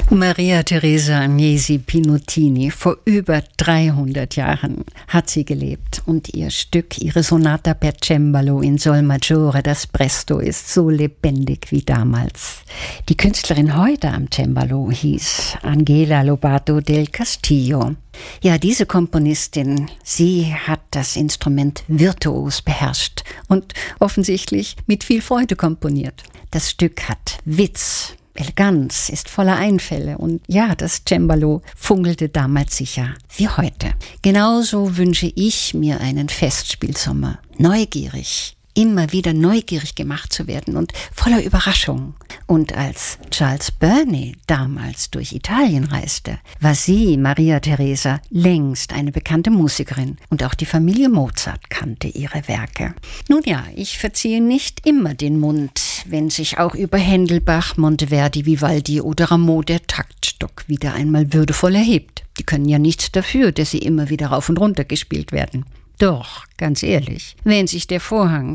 Maria Teresa Agnesi Pinottini, vor über 300 Jahren hat sie gelebt und ihr Stück, ihre Sonata per Cembalo in Sol Maggiore, das Presto, ist so lebendig wie damals. Die Künstlerin heute am Cembalo hieß Angela Lobato del Castillo. Ja, diese Komponistin, sie hat das Instrument virtuos beherrscht und offensichtlich mit viel Freude komponiert. Das Stück hat Witz, Eleganz, ist voller Einfälle und ja, das Cembalo funkelte damals sicher wie heute. Genauso wünsche ich mir einen Festspielsommer. Neugierig, immer wieder neugierig gemacht zu werden und voller Überraschung. Und als Charles Burney damals durch Italien reiste, war sie, Maria Teresa, längst eine bekannte Musikerin und auch die Familie Mozart kannte ihre Werke. Nun ja, ich verziehe nicht immer den Mund, wenn sich auch über Händel, Bach, Monteverdi, Vivaldi oder Rameau der Taktstock wieder einmal würdevoll erhebt. Die können ja nichts dafür, dass sie immer wieder rauf und runter gespielt werden. Doch, ganz ehrlich, wenn sich der Vorhang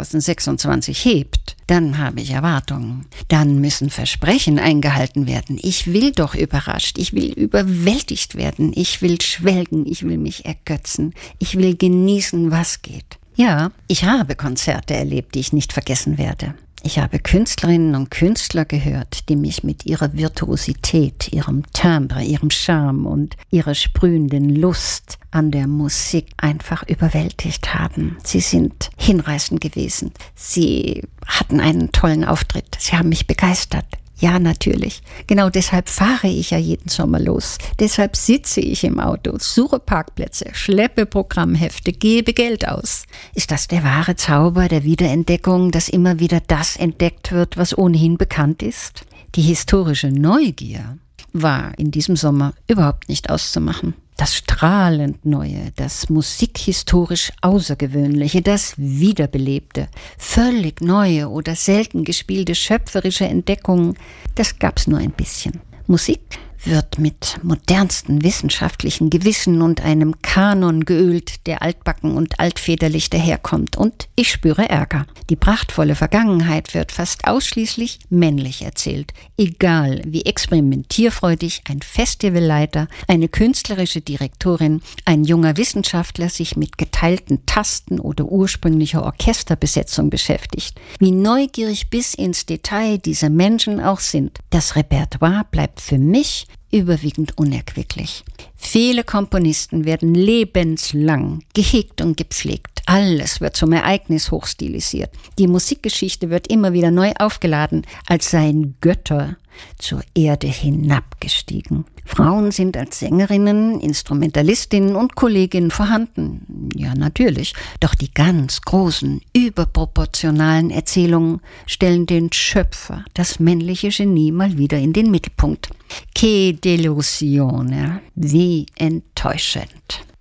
2026 hebt, dann habe ich Erwartungen. Dann müssen Versprechen eingehalten werden. Ich will doch überrascht, ich will überwältigt werden, ich will schwelgen, ich will mich ergötzen, ich will genießen, was geht. Ja, ich habe Konzerte erlebt, die ich nicht vergessen werde. Ich habe Künstlerinnen und Künstler gehört, die mich mit ihrer Virtuosität, ihrem Timbre, ihrem Charme und ihrer sprühenden Lust an der Musik einfach überwältigt haben. Sie sind hinreißend gewesen. Sie hatten einen tollen Auftritt. Sie haben mich begeistert. Ja, natürlich. Genau deshalb fahre ich ja jeden Sommer los. Deshalb sitze ich im Auto, suche Parkplätze, schleppe Programmhefte, gebe Geld aus. Ist das der wahre Zauber der Wiederentdeckung, dass immer wieder das entdeckt wird, was ohnehin bekannt ist? Die historische Neugier war in diesem Sommer überhaupt nicht auszumachen. Das strahlend Neue, das musikhistorisch Außergewöhnliche, das Wiederbelebte, völlig neue oder selten gespielte schöpferische Entdeckungen, das gab's nur ein bisschen. Musik wird mit modernsten wissenschaftlichen Gewissen und einem Kanon geölt, der altbacken und altväterlich daherkommt. Und ich spüre Ärger. Die prachtvolle Vergangenheit wird fast ausschließlich männlich erzählt. Egal wie experimentierfreudig ein Festivalleiter, eine künstlerische Direktorin, ein junger Wissenschaftler sich mit geteilten Tasten oder ursprünglicher Orchesterbesetzung beschäftigt. Wie neugierig bis ins Detail diese Menschen auch sind. Das Repertoire bleibt für mich überwiegend unerquicklich. Viele Komponisten werden lebenslang gehegt und gepflegt. Alles wird zum Ereignis hochstilisiert. Die Musikgeschichte wird immer wieder neu aufgeladen, als seien Götter zur Erde hinabgestiegen. Frauen sind als Sängerinnen, Instrumentalistinnen und Kolleginnen vorhanden. Ja, natürlich. Doch die ganz großen, überproportionalen Erzählungen stellen den Schöpfer, das männliche Genie, mal wieder in den Mittelpunkt. Che delusione, wie enttäuschend.